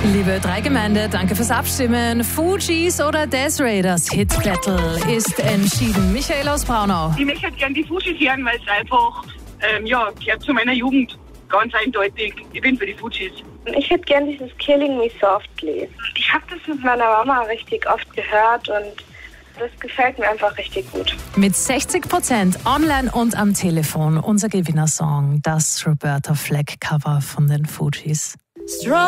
Liebe Dreigemeinde, danke fürs Abstimmen. Fugees oder Des'ree, das Hit Battle ist entschieden. Michael aus Braunau. Ich möchte gerne die Fugees hören, weil es einfach, gehört zu meiner Jugend. Ganz eindeutig. Ich bin für die Fugees. Ich hätte gerne dieses Killing Me Softly. Ich habe das mit meiner Mama richtig oft gehört und das gefällt mir einfach richtig gut. Mit 60% online und am Telefon unser Gewinnersong, das Roberta Flack Cover von den Fugees.